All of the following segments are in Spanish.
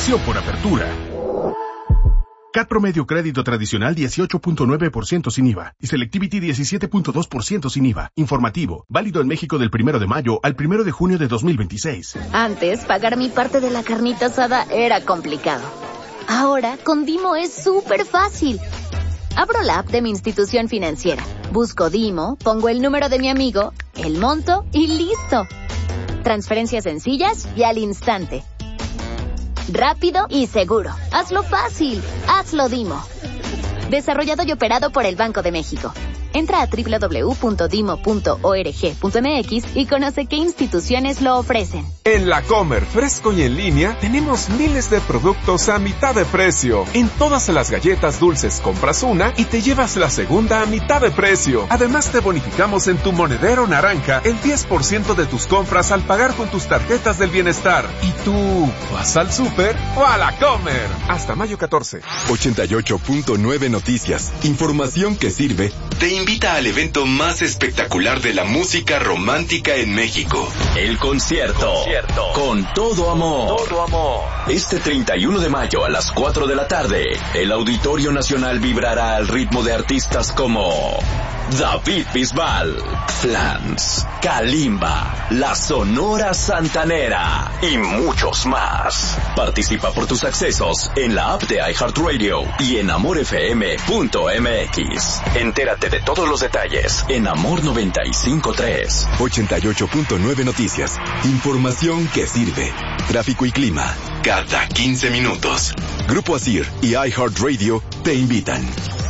Acción por apertura. CAT promedio crédito tradicional 18.9% sin IVA y Selectivity 17.2% sin IVA. Informativo, válido en México del 1 de mayo al 1 de junio de 2026. Antes, pagar mi parte de la carnita asada era complicado. Ahora, con Dimo es súper fácil. Abro la app de mi institución financiera, busco Dimo, pongo el número de mi amigo, el monto y listo. Transferencias sencillas y al instante. Rápido y seguro. Hazlo fácil. Hazlo Dimo. Desarrollado y operado por el Banco de México. Entra a www.dimo.org.mx y conoce qué instituciones lo ofrecen. En La Comer, fresco y en línea, tenemos miles de productos a mitad de precio. En todas las galletas dulces compras una y te llevas la segunda a mitad de precio. Además te bonificamos en tu monedero naranja el 10% de tus compras al pagar con tus tarjetas del bienestar. ¿Y tú vas al súper o a La Comer? Hasta mayo 14. 88.9 Noticias. Información que sirve. Te invita al evento más espectacular de la música romántica en México. El concierto. Con todo amor. Este 31 de mayo a las 4 de la tarde, el Auditorio Nacional vibrará al ritmo de artistas como David Bisbal, Flans, Kalimba, La Sonora Santanera y muchos más. Participa por tus accesos en la app de iHeartRadio y en amorfm.mx. Entérate de todos los detalles en Amor 95.3. 88.9 Noticias. Información que sirve. Tráfico y clima cada 15 minutos. Grupo Asir y iHeartRadio te invitan.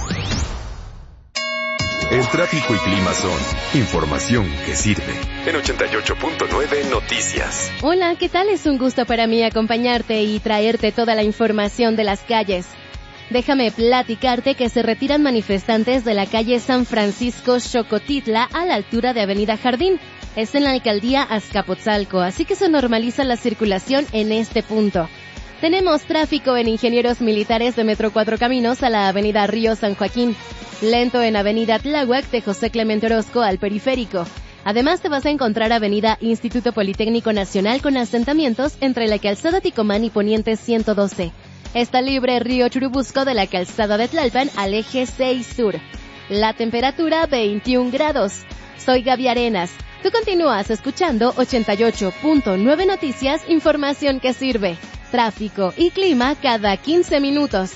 El tráfico y clima son información que sirve. En 88.9 Noticias. Hola, ¿qué tal? Es un gusto para mí acompañarte y traerte toda la información de las calles. Déjame platicarte que se retiran manifestantes de la calle San Francisco Xocotitla a la altura de Avenida Jardín. Es en la alcaldía Azcapotzalco, así que se normaliza la circulación en este punto. Tenemos tráfico en Ingenieros Militares de Metro Cuatro Caminos a la Avenida Río San Joaquín. Lento en Avenida Tláhuac de José Clemente Orozco al Periférico. Además te vas a encontrar Avenida Instituto Politécnico Nacional con asentamientos entre la calzada Ticomán y Poniente 112. Está libre Río Churubusco de la calzada de Tlalpan al eje 6 Sur. La temperatura 21 grados. Soy Gaby Arenas. Tú continúas escuchando 88.9 Noticias, información que sirve. Tráfico y clima cada 15 minutos.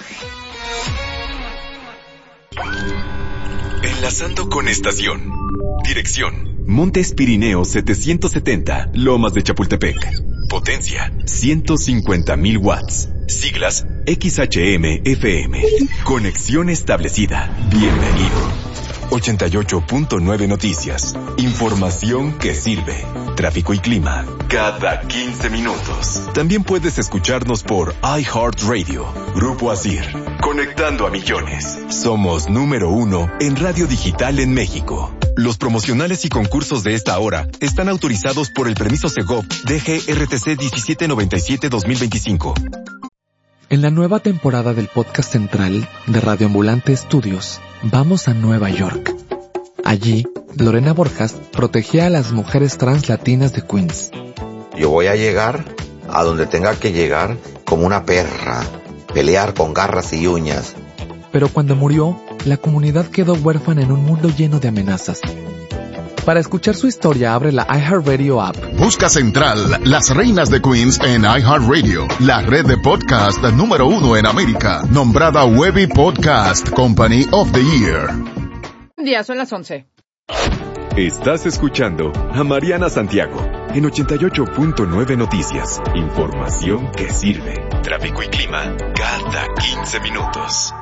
Enlazando con estación. Dirección: Montes Pirineos 770, Lomas de Chapultepec. Potencia: 150,000 watts. Siglas: XHM-FM. Conexión establecida. Bienvenido. 88.9 Noticias. Información que sirve. Tráfico y clima cada 15 minutos. También puedes escucharnos por iHeartRadio. Grupo Asir. Conectando a millones. Somos número 1 en radio digital en México. Los promocionales y concursos de esta hora están autorizados por el permiso Segov DGRTC 1797-2025. En la nueva temporada del podcast central de Radio Ambulante Estudios, vamos a Nueva York. Allí, Lorena Borjas protegía a las mujeres trans latinas de Queens. Yo voy a llegar a donde tenga que llegar como una perra, pelear con garras y uñas. Pero cuando murió, la comunidad quedó huérfana en un mundo lleno de amenazas. Para escuchar su historia, abre la iHeartRadio app. Busca Central, Las Reinas de Queens en iHeartRadio, la red de podcast número 1 en América, nombrada Webby Podcast Company of the Year. Ya son las 11. Estás escuchando a Mariana Santiago en 88.9 Noticias. Información que sirve. Tráfico y clima cada 15 minutos.